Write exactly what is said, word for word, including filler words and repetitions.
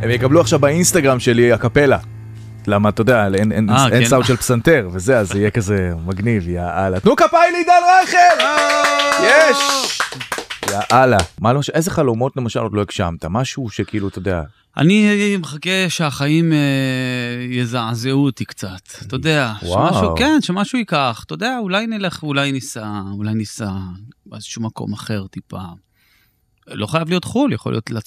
הם יקבלו עכשיו באינסטגרם שלי הקפלה. למה, אתה יודע, אין, אין, 아, אין כן. סאוט של פסנתר, וזה, אז יהיה כזה מגניב, יאללה. תנו כפיים לעידן רייכל! יש! יאללה. מה לא, איזה חלומות למשל עוד לא הגשמת? משהו שכאילו, אתה יודע... אני מחכה שהחיים אה, יזעזעו אותי קצת, אתה יודע, וואו. שמשהו, כן, שמשהו ייקח, אתה יודע, אולי נלך, אולי ניסע, אולי ניסע באיזשהו מקום אחר טיפה. לא חייב להיות חול, יכול להיות